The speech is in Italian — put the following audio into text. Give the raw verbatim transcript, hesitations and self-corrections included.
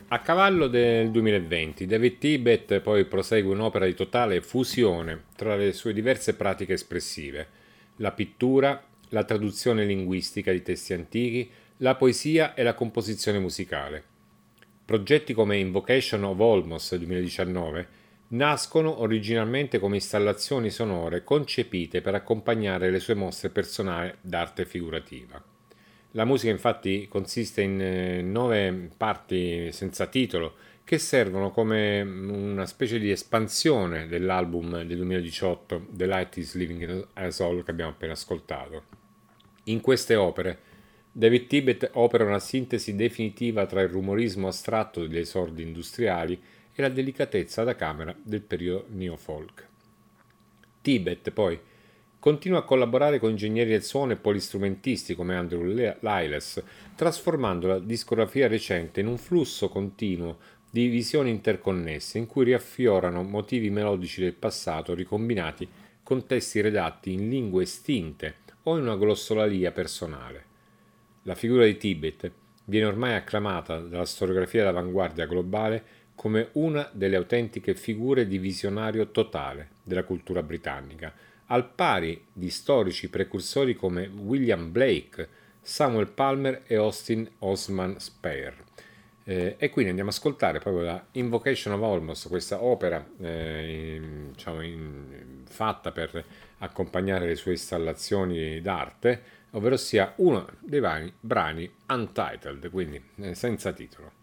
A cavallo del duemilaventi, David Tibet poi prosegue un'opera di totale fusione tra le sue diverse pratiche espressive: la pittura, la traduzione linguistica di testi antichi, la poesia e la composizione musicale. Progetti come Invocation of Olmos duemiladiciannove nascono originalmente come installazioni sonore concepite per accompagnare le sue mostre personali d'arte figurativa. La musica infatti consiste in eh, nove parti senza titolo che servono come una specie di espansione dell'album del duemiladiciotto, The Light is Living as All, che abbiamo appena ascoltato. In queste opere David Tibet opera una sintesi definitiva tra il rumorismo astratto degli esordi industriali e la delicatezza da camera del periodo neofolk. Tibet poi continua a collaborare con ingegneri del suono e polistrumentisti come Andrew Liles, trasformando la discografia recente in un flusso continuo di visioni interconnesse in cui riaffiorano motivi melodici del passato ricombinati con testi redatti in lingue estinte o in una glossolalia personale. La figura di Tibet viene ormai acclamata dalla storiografia dell'avanguardia globale come una delle autentiche figure di visionario totale della cultura britannica, al pari di storici precursori come William Blake, Samuel Palmer e Austin Osman Spare. Eh, e quindi andiamo ad ascoltare proprio la Invocation of Olmos, questa opera eh, in, diciamo in, fatta per accompagnare le sue installazioni d'arte, ovvero sia uno dei vari brani Untitled, quindi eh, senza titolo.